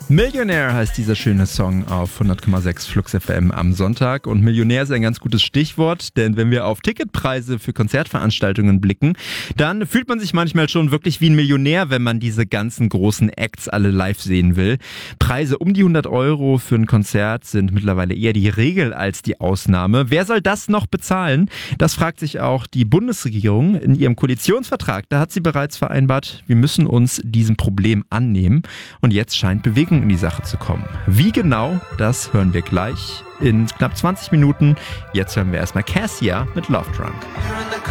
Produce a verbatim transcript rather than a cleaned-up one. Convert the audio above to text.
Millionär heißt dieser schöne Song auf hundert Komma sechs Flux F M am Sonntag. Und Millionär ist ein ganz gutes Stichwort, denn wenn wir auf Ticketpreise für Konzertveranstaltungen blicken, dann fühlt man sich manchmal schon wirklich wie ein Millionär, wenn man diese ganzen großen Acts alle live sehen will. Preise um die hundert Euro für ein Konzert sind mittlerweile eher die Regel als die Ausnahme. Wer soll das noch bezahlen? Das fragt sich auch die Bundesregierung in ihrem Koalitionsvertrag. Da hat sie bereits vereinbart, wir müssen uns diesem Problem annehmen. Und jetzt scheint Bewegung in die Sache zu kommen. Wie genau, das hören wir gleich in knapp zwanzig Minuten. Jetzt hören wir erstmal Cassia mit Love Drunk.